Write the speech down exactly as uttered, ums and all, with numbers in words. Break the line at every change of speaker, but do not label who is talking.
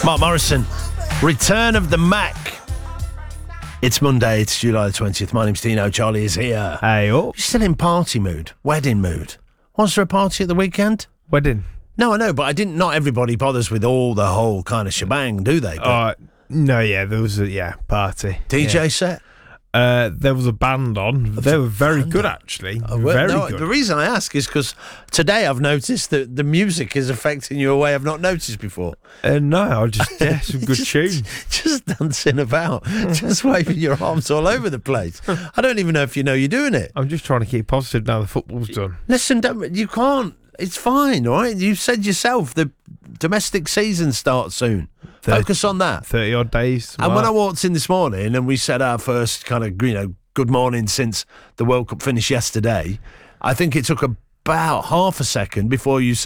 Mark Morrison, Return of the Mac. It's Monday, it's July the twentieth. My name's Dino, Charlie is here.
Hey, oh.
You're still in party mood, wedding mood. Was there a party at the weekend?
Wedding.
No, I know, but I didn't. Not everybody bothers with all the whole kind of shebang, do they? But
Uh, no, yeah, there was a yeah party.
D J
yeah.
set?
Uh, there was a band on. They were very good, actually.
Oh, well,
very
no,
good.
The reason I ask is because today I've noticed that the music is affecting you a way I've not noticed before.
Uh, no, I just yeah, some good
just,
tune.
Just dancing about, just waving your arms all over the place. I don't even know if you know you're doing it.
I'm just trying to keep positive now the football's done.
Listen, don't, you can't. It's fine, all right? You said yourself the domestic season starts soon.
thirty
Focus on that.
thirty odd days.
And when I walked in this morning and we said our first kind of, you know, good morning since the World Cup finished yesterday, I think it took about half a second before you said,